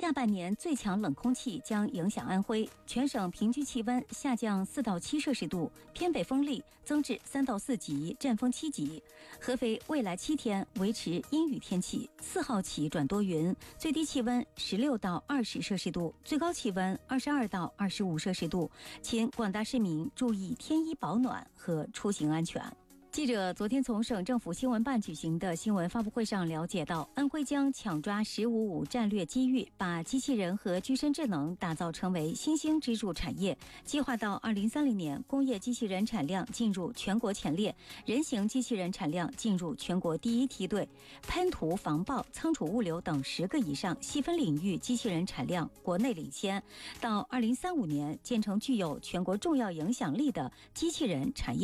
下半年最强冷空气将影响安徽，全省平均气温下降4到7摄氏度，偏北风力增至3到4级，阵风7级。合肥未来7天维持阴雨天气，4号起转多云，最低气温16到20摄氏度，最高气温22到25摄氏度。请广大市民注意添衣保暖和出行安全。记者昨天从省政府新闻办举行的新闻发布会上了解到，安徽将抢抓“15+5”战略机遇，把机器人和具身智能打造成为新兴支柱产业。计划到2030年，工业机器人产量进入全国前列，人形机器人产量进入全国第一梯队，喷涂、防爆、仓储物流等10个以上细分领域机器人产量国内领先。到2035年，建成具有全国重要影响力的机器人产业